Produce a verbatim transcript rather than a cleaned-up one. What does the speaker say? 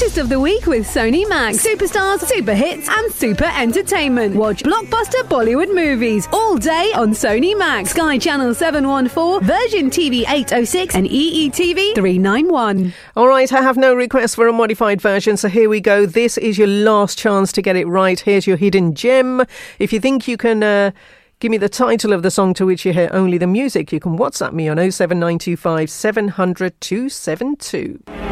Artist of the Week with Sony Max. Superstars, super hits and super entertainment. Watch blockbuster Bollywood movies all day on Sony Max. Sky Channel seven one four, Virgin T V eight oh six and E E T V three ninety-one. All right, I have no requests for a modified version, so here we go. This is your last chance to get it right. Here's your hidden gem. If you think you can uh, give me the title of the song to which you hear only the music, you can WhatsApp me on oh seven nine two five seven hundred two seven two.